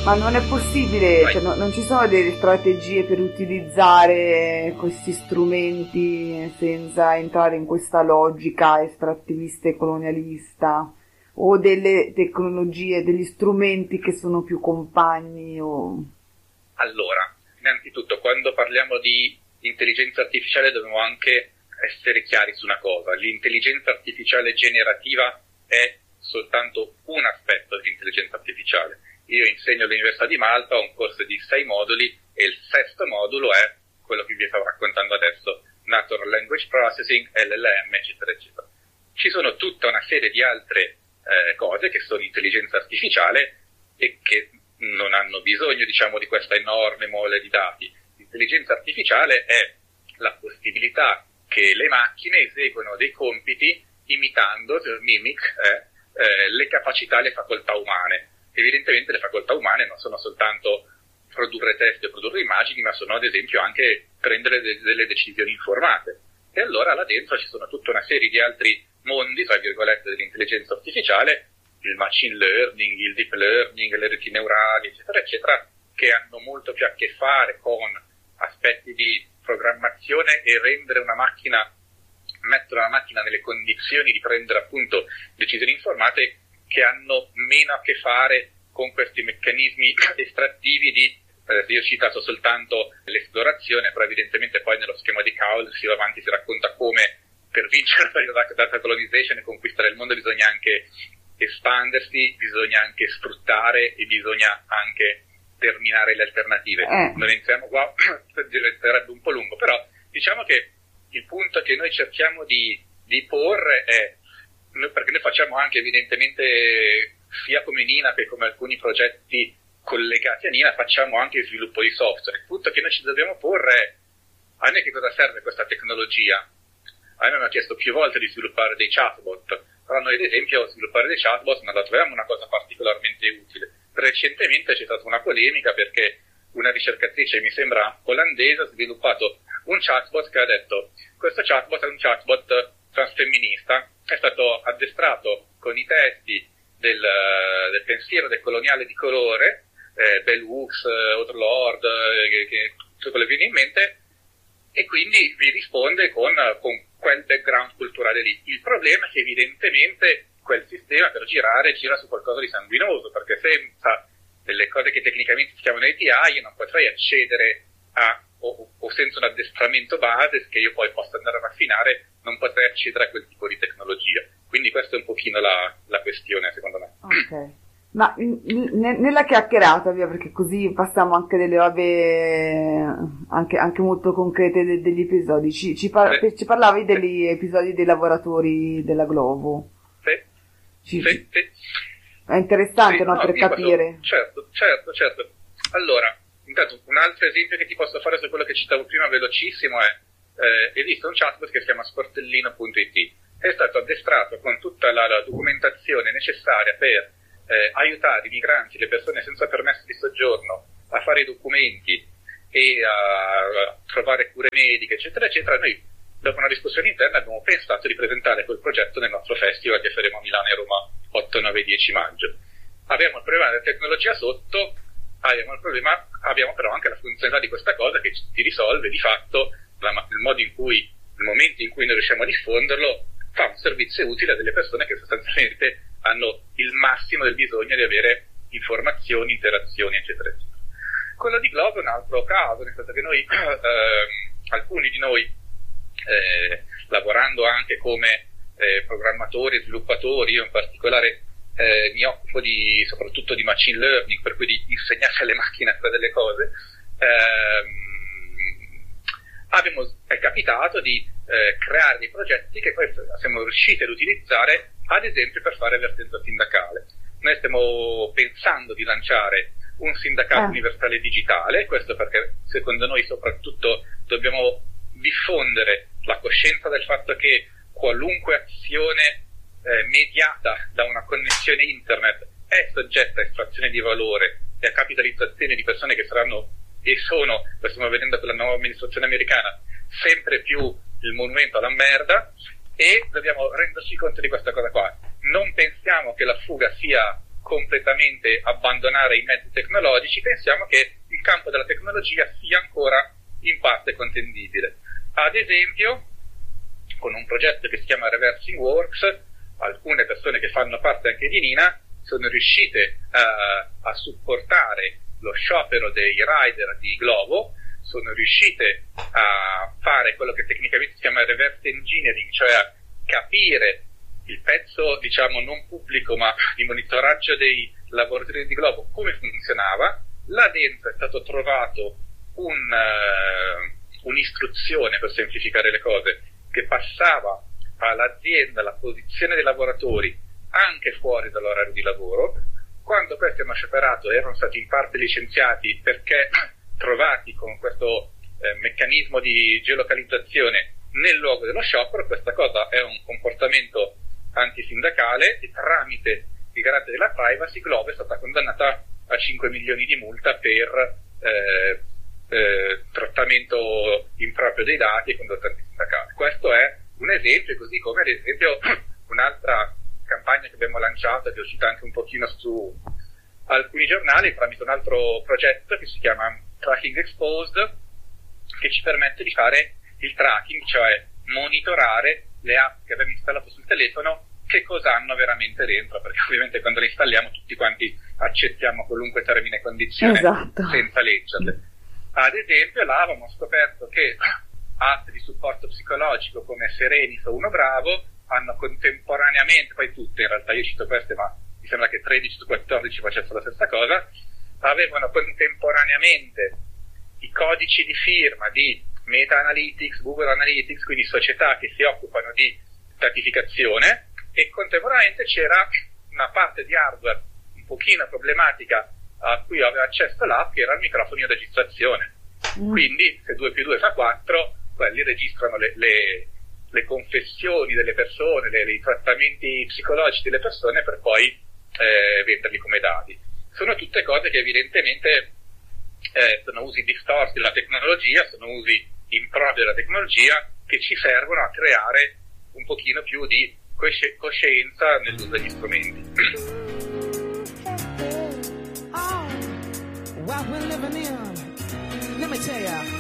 Ma non è possibile, cioè, non ci sono delle strategie per utilizzare questi strumenti senza entrare in questa logica estrattivista e colonialista? O delle tecnologie, degli strumenti che sono più compagni? Allora, innanzitutto, quando parliamo di intelligenza artificiale dobbiamo anche essere chiari su una cosa. L'intelligenza artificiale generativa è soltanto un aspetto dell'intelligenza artificiale. Io insegno all'Università di Malta, ho un corso di 6 moduli e il 6º modulo è quello che vi stavo raccontando adesso, Natural Language Processing, LLM, eccetera, eccetera. Ci sono tutta una serie di altre cose che sono intelligenza artificiale e che non hanno bisogno, diciamo, di questa enorme mole di dati. L'intelligenza artificiale è la possibilità che le macchine eseguano dei compiti imitando, mimic, le capacità e le facoltà umane. Evidentemente le facoltà umane non sono soltanto produrre testi o produrre immagini, ma sono ad esempio anche prendere delle decisioni informate. E allora là dentro ci sono tutta una serie di altri mondi, tra virgolette, dell'intelligenza artificiale, il machine learning, il deep learning, le reti neurali, eccetera, eccetera, che hanno molto più a che fare con aspetti di programmazione e rendere una macchina, mettere una macchina nelle condizioni di prendere appunto decisioni informate, che hanno meno a che fare con questi meccanismi estrattivi di, io ho citato soltanto l'esplorazione, però evidentemente poi nello schema di Cowell si va avanti, si racconta come per vincere la data colonization e conquistare il mondo bisogna anche espandersi, bisogna anche sfruttare e bisogna anche terminare le alternative. Non entriamo qua, diventerebbe un po' lungo, però diciamo che il punto che noi cerchiamo di porre è, perché noi facciamo anche evidentemente sia come Nina che come alcuni progetti collegati a Nina facciamo anche sviluppo di software. Il punto che noi ci dobbiamo porre è: a noi che cosa serve questa tecnologia? A noi mi hanno chiesto più volte di sviluppare dei chatbot, però noi ad esempio sviluppare dei chatbot non la troviamo una cosa particolarmente utile. Recentemente c'è stata una polemica perché una ricercatrice, mi sembra olandese, ha sviluppato un chatbot che ha detto: questo chatbot è un chatbot transfemminista, è stato addestrato con i testi del pensiero del coloniale di colore, Bell Hooks, Overlord, tutto quello che viene in mente, e quindi vi risponde con quel background culturale lì. Il problema è che evidentemente quel sistema per girare gira su qualcosa di sanguinoso, perché senza delle cose che tecnicamente si chiamano API io non potrei accedere a, o senza un addestramento base che io poi possa andare a raffinare, non potrei accedere a quel tipo di tecnologia. Quindi questa è un pochino la questione, secondo me. Ok. Ma nella chiacchierata, via, perché così passiamo anche delle robe anche molto concrete degli episodi. Ci parlavi degli episodi dei lavoratori della Glovo. Sì. È interessante, no, per capire. Certo. Allora, intanto un altro esempio che ti posso fare su quello che citavo prima velocissimo è esiste un chatbot che si chiama sportellino.it. È stato addestrato con tutta la documentazione necessaria per aiutare i migranti, le persone senza permesso di soggiorno a fare i documenti e a trovare cure mediche, eccetera, eccetera. Noi, dopo una discussione interna, abbiamo pensato di presentare quel progetto nel nostro festival che faremo a Milano e Roma 8, 9 e 10 maggio. Abbiamo il problema della tecnologia sotto, abbiamo però anche la funzionalità di questa cosa che ti risolve di fatto il momento in cui noi riusciamo a diffonderlo, fa un servizio utile a delle persone che sostanzialmente hanno il massimo del bisogno di avere informazioni, interazioni, eccetera, eccetera. Quello di Glovo è un altro caso, nel senso che noi, alcuni di noi, lavorando anche come programmatori, sviluppatori, io in particolare mi occupo soprattutto di machine learning, per cui di insegnare alle macchine a fare delle cose, è capitato di creare dei progetti che poi siamo riusciti ad utilizzare, ad esempio, per fare vertenza sindacale. Noi stiamo pensando di lanciare un sindacato universale digitale, questo perché secondo noi soprattutto dobbiamo diffondere la coscienza del fatto che qualunque azione mediata da una connessione internet è soggetta a estrazione di valore e a capitalizzazione di persone che saranno e sono, lo stiamo vedendo con la nuova amministrazione americana, sempre più il monumento alla merda, e dobbiamo renderci conto di questa cosa qua. Non pensiamo che la fuga sia completamente abbandonare i mezzi tecnologici, pensiamo che il campo della tecnologia sia ancora in parte contendibile. Ad esempio, con un progetto che si chiama Reversing Works, alcune persone che fanno parte anche di Nina sono riuscite a supportare lo sciopero dei rider di Glovo, sono riuscite a fare quello che tecnicamente si chiama reverse engineering, cioè a capire il pezzo, diciamo, non pubblico, ma di monitoraggio dei lavoratori di Glovo, come funzionava. Là dentro è stato trovato un'istruzione, per semplificare le cose, che passava all'azienda la posizione dei lavoratori anche fuori dall'orario di lavoro. Quando questi hanno scioperato erano stati in parte licenziati perché trovati con questo meccanismo di geolocalizzazione nel luogo dello sciopero. Questa cosa è un comportamento antisindacale e tramite il garante della privacy Glovo è stata condannata a 5 milioni di multa per trattamento improprio dei dati e condotta antisindacale. Questo è un esempio, così come ad esempio un'altra campagna che abbiamo lanciato, che è uscita anche un pochino su alcuni giornali tramite un altro progetto che si chiama Tracking Exposed, che ci permette di fare il tracking, cioè monitorare le app che abbiamo installato sul telefono, che cosa hanno veramente dentro, perché ovviamente quando le installiamo tutti quanti accettiamo qualunque termine e condizione, esatto, senza leggerle. Ad esempio là avevamo scoperto che app di supporto psicologico come Serenif o Uno Bravo hanno contemporaneamente, poi tutte in realtà, io cito queste ma mi sembra che 13 su 14 facessero la stessa cosa, avevano contemporaneamente i codici di firma di Meta Analytics, Google Analytics, quindi società che si occupano di certificazione, e contemporaneamente c'era una parte di hardware un pochino problematica a cui aveva accesso l'app, che era il microfono di registrazione. Quindi se 2 più 2 fa 4, quelli registrano le confessioni delle persone, i trattamenti psicologici delle persone per poi venderli come dati. Sono tutte cose che evidentemente sono usi distorti della tecnologia, sono usi impropri della tecnologia, che ci servono a creare un pochino più di coscienza nell'uso degli strumenti. What we're living in, let me tell ya.